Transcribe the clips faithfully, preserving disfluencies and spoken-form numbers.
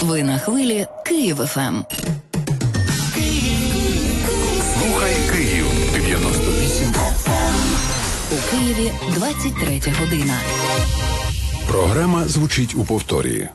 Ви на хвилі Київ еф ем. Слухай Київ дев'яносто вісім еф ем. У Києві двадцять третя година. Програма звучить у повторі.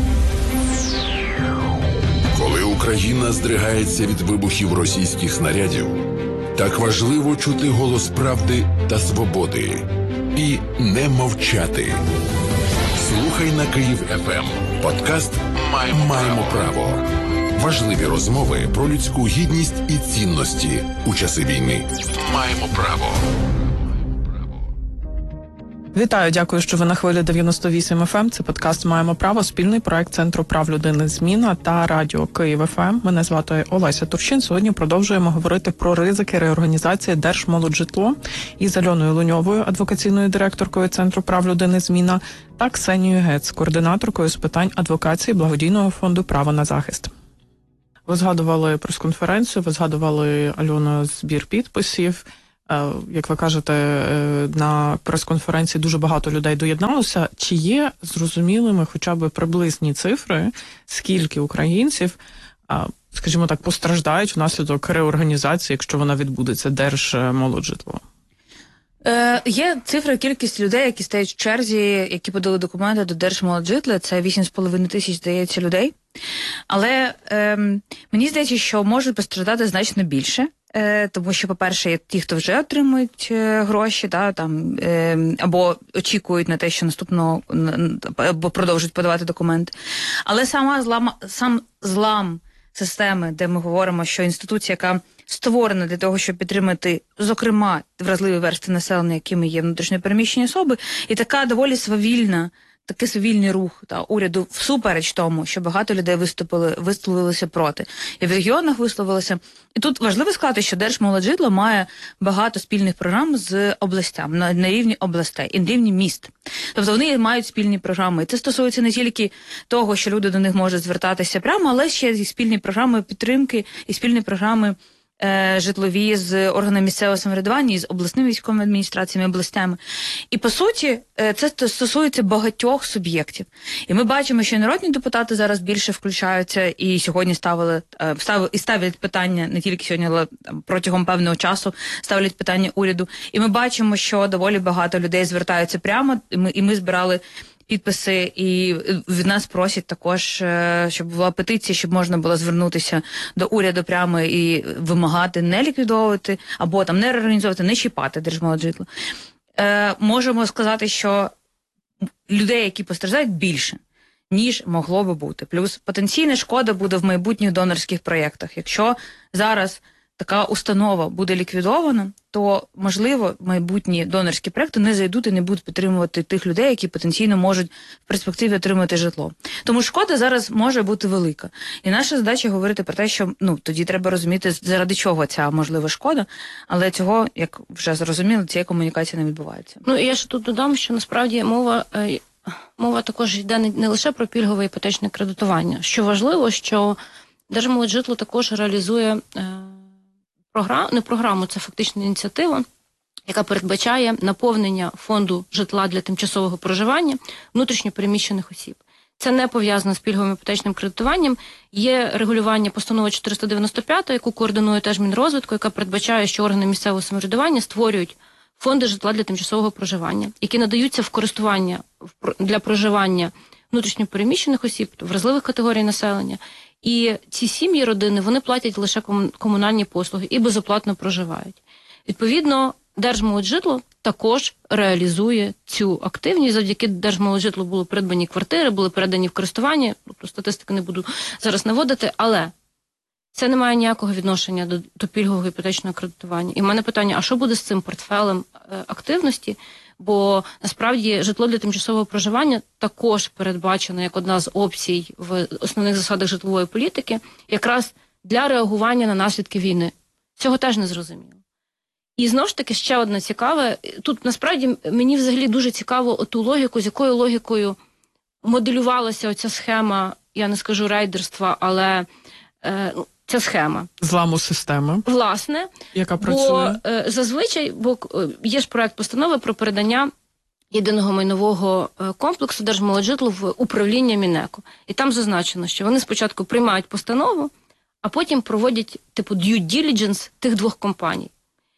Коли Україна здригається від вибухів російських снарядів, так важливо чути голос правди та свободи. І не мовчати. Слухай на Київ еф ем. Подкаст «Маємо, Маємо право». Важливі розмови про людську гідність і цінності у часи війни. Маємо право. Вітаю, дякую, що ви на хвилі дев'яносто вісім еф ем. Це подкаст «Маємо право», спільний проект Центру прав людини «Зміна» та радіо Київ еф ем. Мене звати Олеся Турчин. Сьогодні продовжуємо говорити про ризики реорганізації Держмолоджитло із Альоною Луньовою, адвокаційною директоркою Центру прав людини «Зміна», та Ксенією Гец, координаторкою з питань адвокації благодійного фонду «Право на захист». Ви згадували прес-конференцію, ви згадували, Альоно, збір підписів. Як ви кажете, на прес-конференції дуже багато людей доєдналося. Чи є зрозумілими хоча б приблизні цифри, скільки українців, скажімо так, постраждають внаслідок реорганізації, якщо вона відбудеться, Держмолоджитло? Е, є цифра, кількість людей, які стоять в черзі, які подали документи до Держмолоджитла. Це вісім з половиною тисяч, здається, людей. Але е, мені здається, що можуть постраждати значно більше. Е, тому що, по-перше, є ті, хто вже отримують е, гроші, да, там, е, або очікують на те, що наступного, або продовжують подавати документи. Але сама злам, сам злам системи, де ми говоримо, що інституція, яка створена для того, щоб підтримати, зокрема, вразливі верстви населення, якими є внутрішньо переміщені особи, і така доволі свавільна, такий свавільний рух та уряду всупереч тому, що багато людей виступили, висловилися проти. І в регіонах висловилися. І тут важливо сказати, що Держмолоджитло має багато спільних програм з областями, на, на рівні областей, і на рівні міст. Тобто вони мають спільні програми. І це стосується не тільки того, що люди до них можуть звертатися прямо, але ще й спільні програми підтримки, і спільні програми житлові з органами місцевого самоврядування і з обласними військовими адміністраціями, областями. І, по суті, це стосується багатьох суб'єктів. І ми бачимо, що народні депутати зараз більше включаються і сьогодні ставили, ставили, і ставлять питання, не тільки сьогодні, але протягом певного часу ставлять питання уряду. І ми бачимо, що доволі багато людей звертаються прямо, і ми, і ми збирали підписи, і від нас просять також, щоб була петиція, щоб можна було звернутися до уряду прямо і вимагати не ліквідовувати, або там не реорганізовувати, не чіпати Держмолоджитло. Е, можемо сказати, що людей, які постраждають, більше, ніж могло би бути. Плюс потенційна шкода буде в майбутніх донорських проєктах. Якщо зараз така установа буде ліквідована, то, можливо, майбутні донорські проекти не зайдуть і не будуть підтримувати тих людей, які потенційно можуть в перспективі отримати житло. Тому шкода зараз може бути велика. І наша задача говорити про те, що ну тоді треба розуміти, заради чого ця можлива шкода, але цього, як вже зрозуміло, цієї комунікації не відбувається. Ну, і я ще тут додам, що насправді мова... Мова також йде не, не лише про пільгове іпотечне кредитування. Що важливо, що Держмолоджитло також реалізує е, програм, не програму, це фактично ініціатива, яка передбачає наповнення фонду житла для тимчасового проживання внутрішньо переміщених осіб. Це не пов'язано з пільговим іпотечним кредитуванням. Є регулювання постанови чотириста дев'яносто п'ять, яку координує теж Мінрозвитку, яка передбачає, що органи місцевого самоврядування створюють фонди житла для тимчасового проживання, які надаються в користування для проживання внутрішньо переміщених осіб, вразливих категорій населення. І ці сім'ї, родини, вони платять лише комунальні послуги і безоплатно проживають. Відповідно, Держмолоджитло також реалізує цю активність. Завдяки Держмолоджитлу були придбані квартири, були передані в користування, про статистики не буду зараз наводити, але це не має ніякого відношення до, до пільгового іпотечного кредитування. І в мене питання, а що буде з цим портфелем е, активності? Бо, насправді, житло для тимчасового проживання також передбачено як одна з опцій в основних засадах житлової політики, якраз для реагування на наслідки війни. Цього теж не зрозуміло. І, знову ж таки, ще одне цікаве. Тут, насправді, мені взагалі дуже цікаво ту логіку, з якою логікою моделювалася оця схема, я не скажу рейдерства, але... Е, Ця схема. Зламу системи. Власне. Яка працює. Бо е, зазвичай, бо е, є ж проект постанови про передання єдиного майнового комплексу Держмолоджитлу в управління Мінеко. І там зазначено, що вони спочатку приймають постанову, а потім проводять типу due diligence тих двох компаній.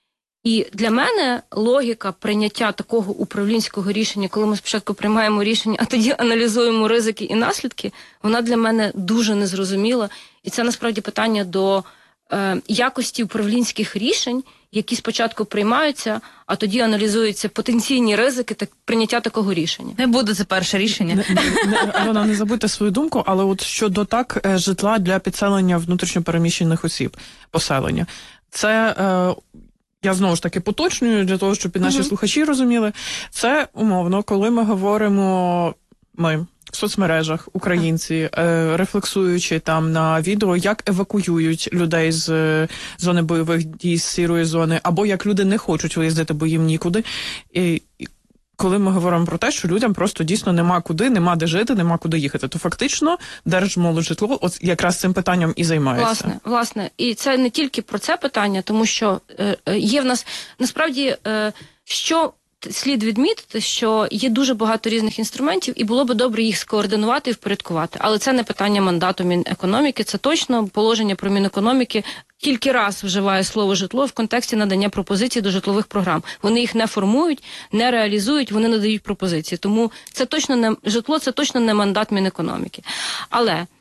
І для мене логіка прийняття такого управлінського рішення, коли ми спочатку приймаємо рішення, а тоді аналізуємо ризики і наслідки, вона для мене дуже незрозуміла. І це насправді питання до е, якості управлінських рішень, які спочатку приймаються, а тоді аналізуються потенційні ризики та прийняття такого рішення. Не буде це перше рішення. Не, не, Альона, не забудьте свою думку, але от щодо так житла для підселення внутрішньопереміщених осіб, поселення. Це, е, я знову ж таки поточнюю, для того, щоб і наші угу. слухачі розуміли, це умовно, коли ми говоримо, ми, в соцмережах, українці, е, рефлексуючи там на відео, як евакуюють людей з е, зони бойових дій, з сірої зони, або як люди не хочуть виїздити, бо їм нікуди. І, і коли ми говоримо про те, що людям просто дійсно нема куди, нема де жити, нема куди їхати, то фактично Держмолоджитло от якраз цим питанням і займається. Власне, власне. І це не тільки про це питання, тому що е, є в нас, насправді, е, що слід відмітити, що є дуже багато різних інструментів, і було би добре їх скоординувати і впорядкувати. Але це не питання мандату Мінекономіки, це точно положення про Мінекономіки тільки раз вживає слово «житло» в контексті надання пропозицій до житлових програм. Вони їх не формують, не реалізують, вони надають пропозиції. Тому це точно не житло, це точно не мандат Мінекономіки. Але е,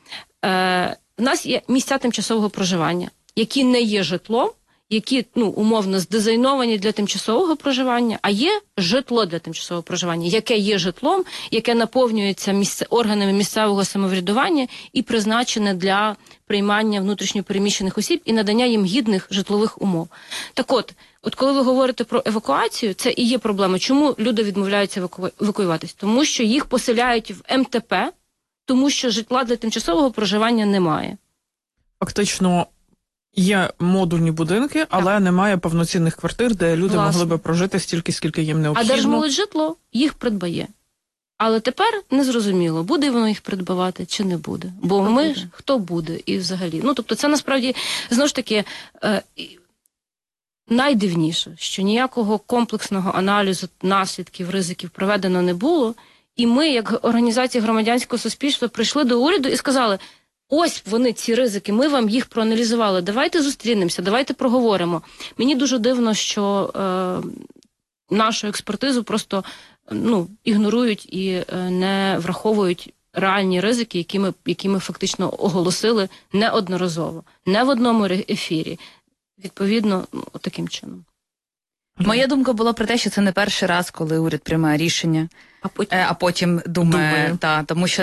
в нас є місця тимчасового проживання, які не є житлом, які, ну, умовно, здизайновані для тимчасового проживання, а є житло для тимчасового проживання, яке є житлом, яке наповнюється місце, органами місцевого самоврядування і призначене для приймання внутрішньопереміщених осіб і надання їм гідних житлових умов. Так от, от коли ви говорите про евакуацію, це і є проблема. Чому люди відмовляються еваку... евакуюватись? Тому що їх поселяють в ем те пе, тому що житла для тимчасового проживання немає. Фактично, є модульні будинки, але так. немає повноцінних квартир, де люди Власне. могли би прожити стільки, скільки їм необхідно. А Держмолоджитло їх придбає. Але тепер незрозуміло, буде воно їх придбавати чи не буде. Бо хто ми буде? Хто буде і взагалі. Ну, тобто це насправді, знову ж таки, е, найдивніше, що ніякого комплексного аналізу наслідків, ризиків проведено не було. І ми, як організація громадянського суспільства, прийшли до уряду і сказали: ось вони, ці ризики, ми вам їх проаналізували, давайте зустрінемося, давайте проговоримо. Мені дуже дивно, що е, нашу експертизу просто ну, ігнорують і е, не враховують реальні ризики, які ми, які ми фактично оголосили неодноразово, не в одному ефірі. Відповідно, ну, таким чином. Моя думка була про те, що це не перший раз, коли уряд приймає рішення, а потім, а потім думає, думає. Та, тому що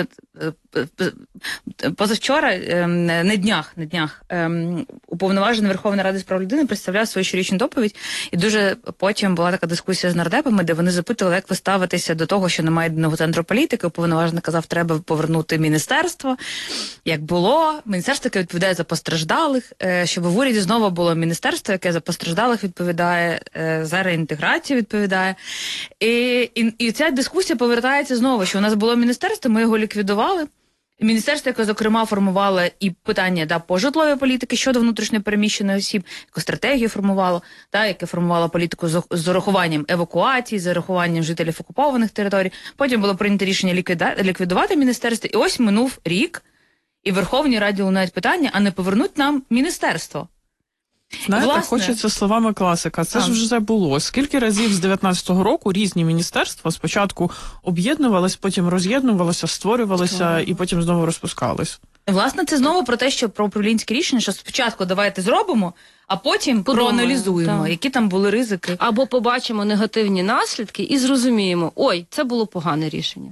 позавчора, не днях, не днях, уповноважений Верховної Ради з прав людини представляв свою щорічну доповідь, і дуже потім була така дискусія з нардепами, де вони запитували, як ви ставитеся до того, що немає єдиного центру політики. Уповноважений казав, треба повернути міністерство. Як було, міністерство, яке відповідає за постраждалих, щоб в уряді знову було міністерство, яке за постраждалих відповідає, за реінтеграцію відповідає. І, і, і ця дискусія повертається знову, що у нас було міністерство, ми його ліквідували. Міністерство, яке, зокрема, формувало і питання да, по житловій політики щодо внутрішньопереміщених осіб, яку стратегію формувало, да, яке формувало політику з, з урахуванням евакуації, з урахуванням жителів окупованих територій. Потім було прийнято рішення ліквіда, ліквідувати міністерство. І ось минув рік, і в Верховній Раді лунають питання, а не повернуть нам міністерство. Знаєте, Власне, хочеться словами класика. Це ж вже було. Скільки разів з дев'ятнадцятого року різні міністерства спочатку об'єднувались, потім роз'єднувалися, створювалися і потім знову розпускались. Власне, це знову про те, що про управлінське рішення, що спочатку давайте зробимо, а потім Подумаємо, проаналізуємо, так. які там були ризики. Або побачимо негативні наслідки і зрозуміємо, ой, це було погане рішення.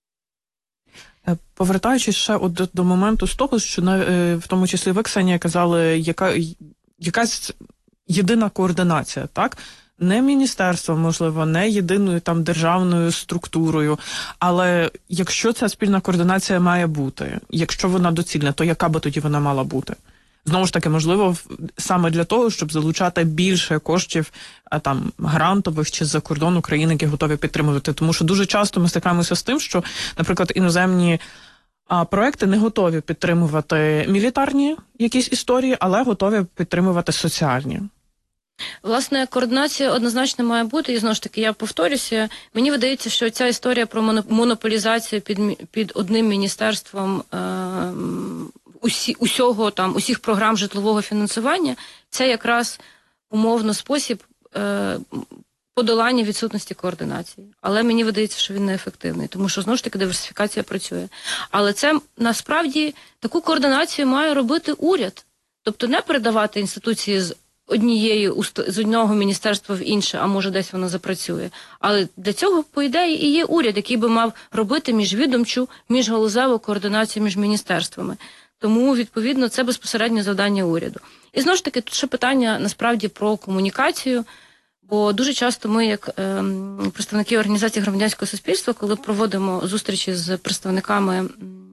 Повертаючись ще от до, до моменту з того, що на, в тому числі ви, Ксенія, казали, яка... якась єдина координація, так? Не міністерство, можливо, не єдиною там державною структурою, але якщо ця спільна координація має бути, якщо вона доцільна, то яка би тоді вона мала бути? Знову ж таки, можливо, саме для того, щоб залучати більше коштів там грантових чи з-за кордону країн, які готові підтримувати. Тому що дуже часто ми стикаємося з тим, що, наприклад, іноземні А проекти не готові підтримувати мілітарні якісь історії, але готові підтримувати соціальні. Власне, координація однозначно має бути, і знову ж таки, я повторюся, мені видається, що ця історія про монополізацію під, під одним міністерством е, усі, усього, там, усіх програм житлового фінансування, це якраз умовно спосіб е, подолання відсутності координації. Але мені видається, що він неефективний, тому що, знову ж таки, диверсифікація працює. Але це, насправді, таку координацію має робити уряд. Тобто не передавати інституції з однієї, з одного міністерства в інше, а може десь воно запрацює. Але для цього, по ідеї, і є уряд, який би мав робити міжвідомчу, міжгалузеву координацію між міністерствами. Тому, відповідно, це безпосереднє завдання уряду. І знову ж таки, тут ще питання, насправді, про комунікацію, бо дуже часто ми, як е, представники організації громадянського суспільства, коли проводимо зустрічі з представниками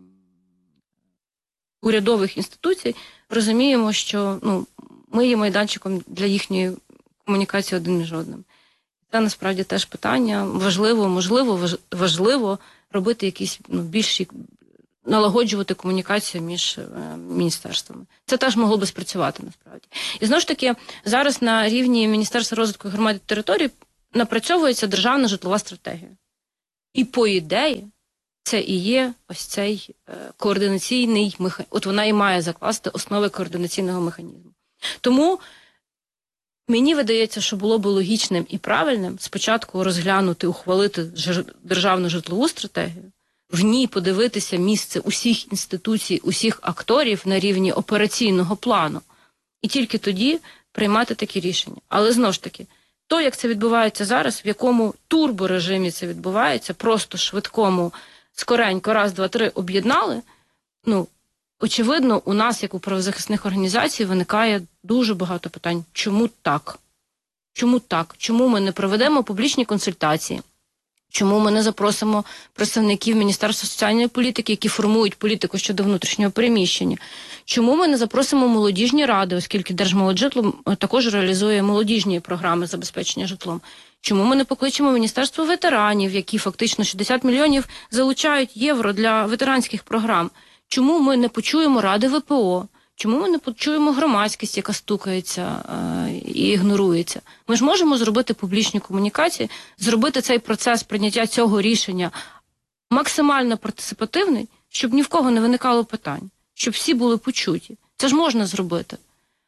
урядових інституцій, розуміємо, що ну, ми є майданчиком для їхньої комунікації один між одним. Це насправді теж питання. Важливо, можливо, важливо робити якісь ну, більші, налагоджувати комунікацію між е, міністерствами. Це теж могло би спрацювати насправді. І знову ж таки, зараз на рівні Міністерства розвитку громад і територій напрацьовується державна житлова стратегія. І по ідеї, це і є ось цей е, координаційний механізм. От вона і має закласти основи координаційного механізму. Тому мені видається, що було б логічним і правильним спочатку розглянути, ухвалити державну житлову стратегію, в ній подивитися місце усіх інституцій, усіх акторів на рівні операційного плану. І тільки тоді приймати такі рішення. Але знову ж таки, то, як це відбувається зараз, в якому турборежимі це відбувається, просто швидкому, скоренько, раз, два, три об'єднали, ну, очевидно, у нас, як у правозахисних організацій, виникає дуже багато питань. Чому так? Чому так? Чому ми не проведемо публічні консультації? Чому ми не запросимо представників Міністерства соціальної політики, які формують політику щодо внутрішнього переміщення? Чому ми не запросимо молодіжні ради, оскільки Держмолоджитло також реалізує молодіжні програми забезпечення житлом? Чому ми не покличемо Міністерство ветеранів, які фактично шістдесят мільйонів залучають євро для ветеранських програм? Чому ми не почуємо ради В П О? Чому ми не почуємо громадськість, яка стукається е, і ігнорується? Ми ж можемо зробити публічні комунікації, зробити цей процес прийняття цього рішення максимально партисипативний, щоб ні в кого не виникало питань, щоб всі були почуті. Це ж можна зробити.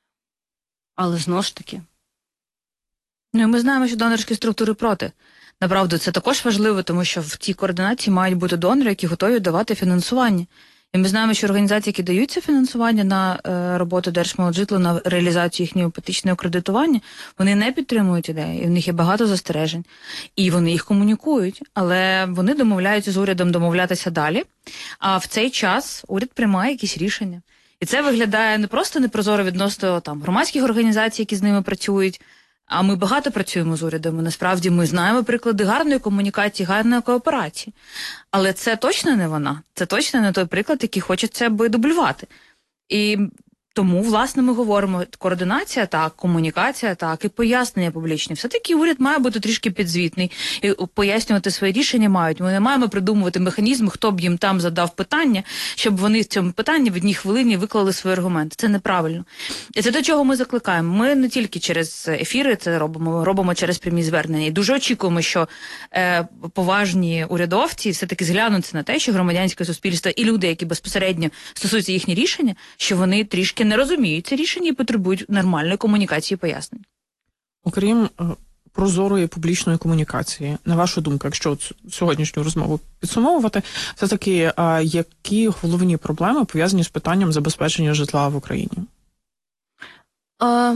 Але знову ж таки. Ну, і ми знаємо, що донорські структури проти. Направду, це також важливо, тому що в цій координації мають бути донори, які готові давати фінансування. І ми знаємо, що організації, які даються фінансування на е, роботу Держмолоджитлу, на реалізацію їхнього іпотечного кредитування, вони не підтримують ідеї, і в них є багато застережень. І вони їх комунікують, але вони домовляються з урядом домовлятися далі, а в цей час уряд приймає якісь рішення. І це виглядає не просто непрозоро відносно там громадських організацій, які з ними працюють, а ми багато працюємо з урядом. Насправді ми знаємо приклади гарної комунікації, гарної кооперації. Але це точно не вона. Це точно не той приклад, який хочеться би дублювати. І тому, власне, ми говоримо, координація так, комунікація так, і пояснення публічні. Все-таки уряд має бути трішки підзвітний і пояснювати свої рішення мають. Ми не маємо придумувати механізм, хто б їм там задав питання, щоб вони в цьому питанні в одній хвилині виклали свої аргументи. Це неправильно. І це до чого ми закликаємо. Ми не тільки через ефіри це робимо, ми робимо через прямі звернення. І дуже очікуємо, що е, поважні урядовці все-таки зглянуться на те, що громадянське суспільство і люди, які безпосередньо стосуються їхні рішення, що вони трішки не розуміють ці рішення і потребують нормальної комунікації і пояснень. Окрім е, прозорої публічної комунікації, на вашу думку, якщо сьогоднішню розмову підсумовувати, все-таки е, які головні проблеми пов'язані з питанням забезпечення житла в Україні? Е,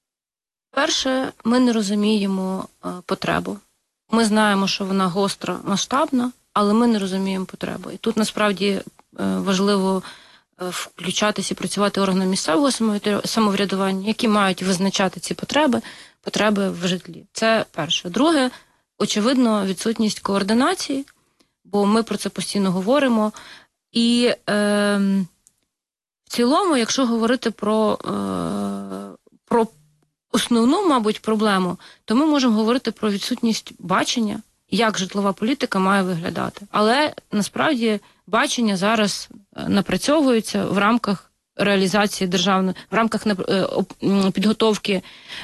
перше, ми не розуміємо е, потребу. Ми знаємо, що вона гостра, масштабна, але ми не розуміємо потребу. І тут насправді е, важливо включатися і працювати органам місцевого самоврядування, які мають визначати ці потреби, потреби в житлі. Це перше. Друге, очевидно, відсутність координації, бо ми про це постійно говоримо. І е, в цілому, якщо говорити про, е, про основну, мабуть, проблему, то ми можемо говорити про відсутність бачення, як житлова політика має виглядати. Але, насправді, бачення зараз напрацьовується в рамках реалізації державної, в рамках підготовки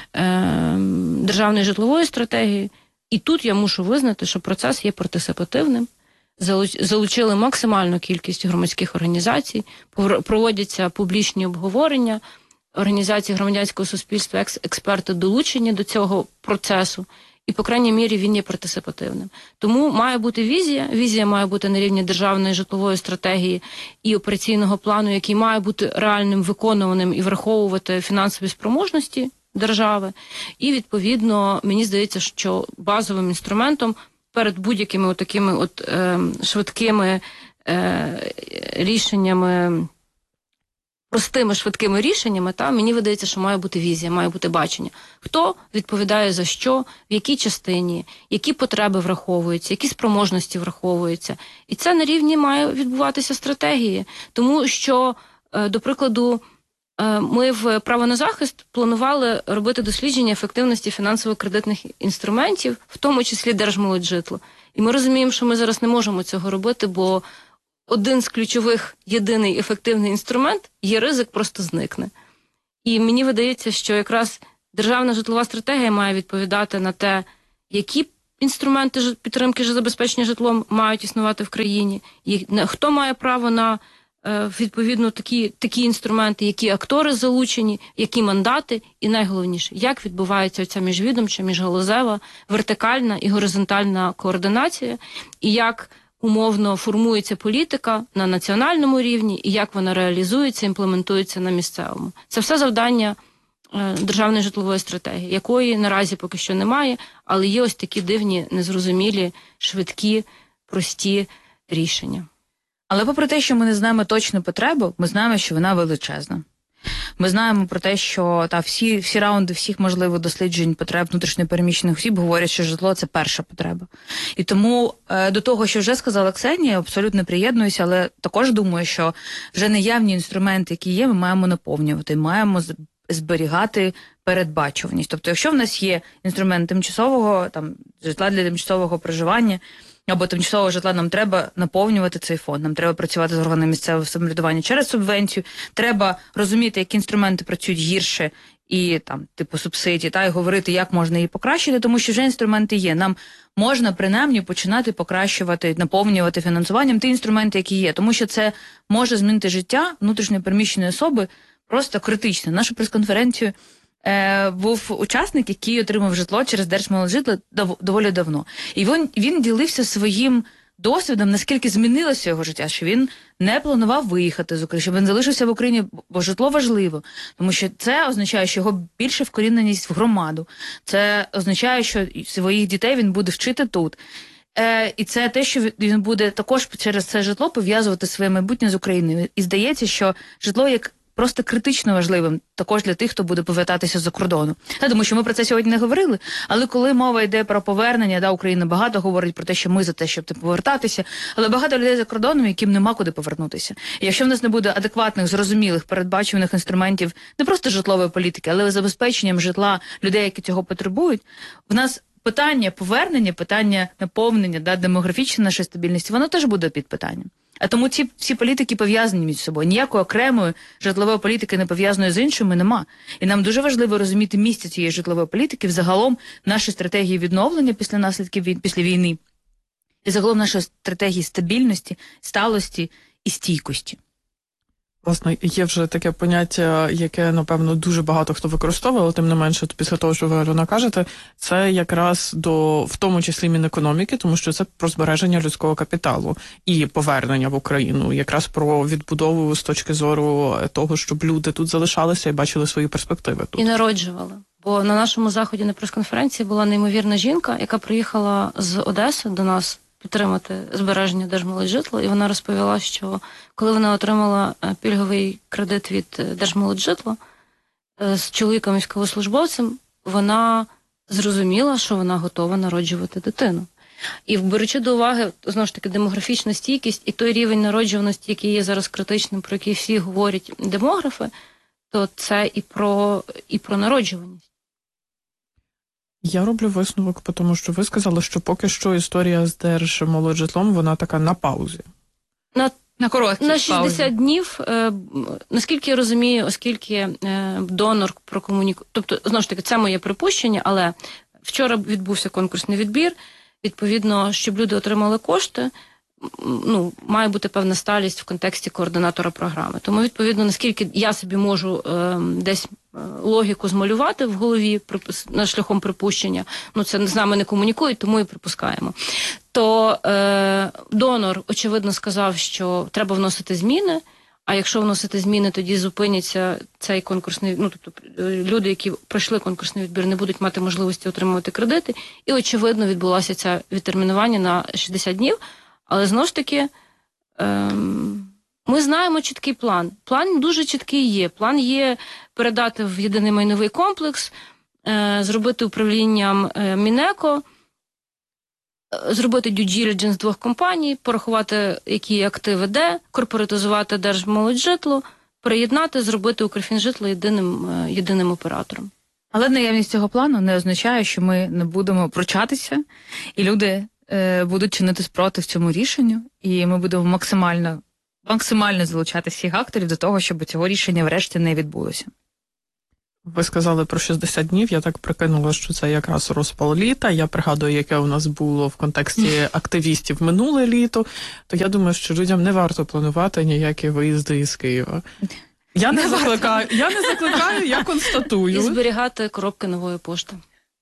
державної житлової стратегії. І тут я мушу визнати, що процес є партисипативним. Залучили максимальну кількість громадських організацій, проводяться публічні обговорення, організації громадянського суспільства, експерти долучені до цього процесу, і, по крайній мірі, він є партисипативним. Тому має бути візія, візія має бути на рівні державної житлової стратегії і операційного плану, який має бути реальним, виконуваним і враховувати фінансові спроможності держави. І, відповідно, мені здається, що базовим інструментом перед будь-якими такими от е, швидкими е, рішеннями, простими швидкими рішеннями, та, мені видається, що має бути візія, має бути бачення. Хто відповідає за що, в якій частині, які потреби враховуються, які спроможності враховуються. І це на рівні має відбуватися стратегії. Тому що, е, до прикладу, е, ми в «Право на захист» планували робити дослідження ефективності фінансово-кредитних інструментів, в тому числі Держмолоджитло. І ми розуміємо, що ми зараз не можемо цього робити, бо один з ключових, єдиний ефективний інструмент, є ризик, просто зникне. І мені видається, що якраз державна житлова стратегія має відповідати на те, які інструменти підтримки забезпечення житлом мають існувати в країні, і хто має право на відповідно такі, такі інструменти, які актори залучені, які мандати, і найголовніше, як відбувається ця міжвідомча, міжгалузева, вертикальна і горизонтальна координація, і як умовно формується політика на національному рівні, і як вона реалізується, імплементується на місцевому. Це все завдання е, державної житлової стратегії, якої наразі поки що немає, але є ось такі дивні, незрозумілі, швидкі, прості рішення. Але попри те, що ми не знаємо точну потребу, ми знаємо, що вона величезна. Ми знаємо про те, що та всі, всі раунди всіх можливих досліджень потреб внутрішньопереміщених осіб говорять, що житло – це перша потреба. І тому е, до того, що вже сказала Ксенія, абсолютно приєднуюся, але також думаю, що вже наявні інструменти, які є, ми маємо наповнювати, маємо зберігати передбачуваність. Тобто, якщо в нас є інструмент тимчасового, там, житла для тимчасового проживання, або тимчасового житла, нам треба наповнювати цей фонд, нам треба працювати з органами місцевого самоврядування через субвенцію, треба розуміти, які інструменти працюють гірше і там, типу, субсидії, та, і говорити, як можна її покращити, тому що вже інструменти є. Нам можна принаймні починати покращувати, наповнювати фінансуванням ті інструменти, які є, тому що це може змінити життя внутрішньо переміщеної особи просто критично. Нашу прес-конференцію Е, був учасник, який отримав житло через Держмолоджитло дов, доволі давно. І він, він ділився своїм досвідом, наскільки змінилося його життя, що він не планував виїхати з України, що він залишився в Україні, бо житло важливо. Тому що це означає, що його більше вкоріненість в громаду. Це означає, що своїх дітей він буде вчити тут. Е, і це те, що він буде також через це житло пов'язувати своє майбутнє з Україною. І здається, що житло як просто критично важливим також для тих, хто буде повертатися з-за кордону. Та, тому що ми про це сьогодні не говорили, але коли мова йде про повернення, да, Україна багато говорить про те, що ми за те, щоб повертатися, але багато людей за кордоном, яким нема куди повернутися. І якщо в нас не буде адекватних, зрозумілих, передбачуваних інструментів не просто житлової політики, але й забезпеченням житла людей, які цього потребують, в нас питання повернення, питання наповнення, да, демографічної нашої стабільності, воно теж буде під питанням. А тому ці всі політики пов'язані між собою. Ніякої окремої житлової політики, не пов'язаної з іншими, нема. І нам дуже важливо розуміти місце цієї житлової політики взагалом нашої стратегії відновлення після наслідків після війни. І загалом нашої стратегії стабільності, сталості і стійкості. Власне, є вже таке поняття, яке, напевно, дуже багато хто використовує, але тим не менше, після того, що ви, Альона, кажете, це якраз до, в тому числі, Мінекономіки, тому що це про збереження людського капіталу і повернення в Україну, якраз про відбудову з точки зору того, щоб люди тут залишалися і бачили свої перспективи тут. І народжували. Бо на нашому заході на прес-конференції була неймовірна жінка, яка приїхала з Одеси до нас підтримати збереження Держмолоджитла, і вона розповіла, що коли вона отримала пільговий кредит від Держмолоджитла з чоловіком військовослужбовцем, вона зрозуміла, що вона готова народжувати дитину. І беручи до уваги, знову ж таки, демографічну стійкість і той рівень народжуваності, який є зараз критичним, про який всі говорять демографи, то це і про, і про народжуваність. Я роблю висновок, тому що ви сказали, що поки що історія з Держмолоджитлом, вона така на паузі. На На короткій на шістдесят паузі. днів, е, наскільки я розумію, оскільки е, донор прокомунікує, тобто, знову ж таки, це моє припущення, але вчора відбувся конкурсний відбір, відповідно, щоб люди отримали кошти, ну, має бути певна сталість в контексті координатора програми. Тому, відповідно, наскільки я собі можу е, десь логіку змалювати в голові на шляхом припущення, ну, це з нами не комунікують, тому і припускаємо, то е, донор, очевидно, сказав, що треба вносити зміни, а якщо вносити зміни, тоді зупиняться цей конкурсний, ну, тобто люди, які пройшли конкурсний відбір, не будуть мати можливості отримувати кредити, і, очевидно, відбулося це відтермінування на шістдесят днів, але, знову ж таки, ем, ми знаємо чіткий план. План дуже чіткий є. План є передати в єдиний майновий комплекс, е, зробити управлінням е, Мінеко, е, зробити due diligence двох компаній, порахувати, які активи де, корпоратизувати Держмолоджитло, приєднати, зробити Укрфінжитло єдиним, е, єдиним оператором. Але наявність цього плану не означає, що ми не будемо пручатися, і люди е, будуть чинити спротив цьому рішенню, і ми будемо максимально максимально залучати всіх акторів до того, щоб цього рішення врешті не відбулося. Ви сказали про шістдесят днів, я так прикинула, що це якраз розпал літа. Я пригадую, яке у нас було в контексті активістів минуле літо, то я думаю, що людям не варто планувати ніякі виїзди із Києва. Я не, не закликаю, я не закликаю, я констатую. І зберігати коробки нової пошти.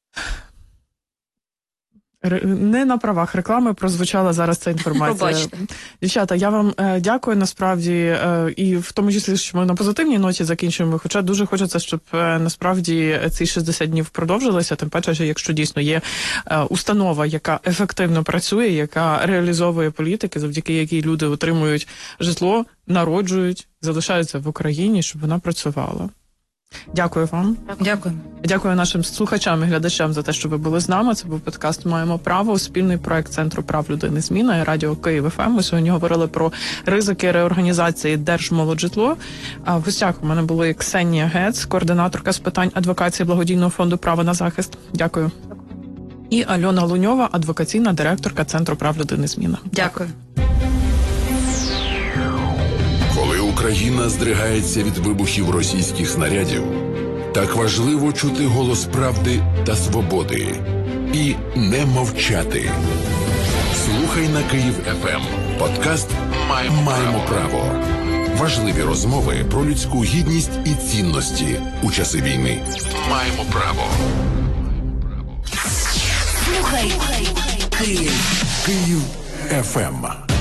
Не на правах реклами прозвучала зараз ця інформація. Пробачте. Дівчата, я вам е, дякую насправді, е, і в тому числі, що ми на позитивній ноті закінчуємо, хоча дуже хочеться, щоб е, насправді ці шістдесят днів продовжилися, тим паче, якщо дійсно є е, установа, яка ефективно працює, яка реалізовує політики, завдяки якій люди отримують житло, народжують, залишаються в Україні, щоб вона працювала. Дякую вам. Дякую. Дякую нашим слухачам і глядачам за те, що ви були з нами. Це був подкаст «Маємо право», спільний проект Центру прав людини «Зміна» і радіо Київ еф ем. Ми сьогодні говорили про ризики реорганізації Держмолоджитло. А в гостях у мене були Ксенія Гец, координаторка з питань адвокації благодійного фонду «Право на захист». Дякую. І Альона Луньова, адвокаційна директорка Центру прав людини «Зміна». Дякую. Коли Україна здригається від вибухів російських снарядів, так важливо чути голос правди та свободи і не мовчати. Слухай на Київ еф ем. Подкаст «Маємо, Маємо право». Важливі розмови про людську гідність і цінності у часи війни. Маємо право. Слухай Київ. Київ еф ем.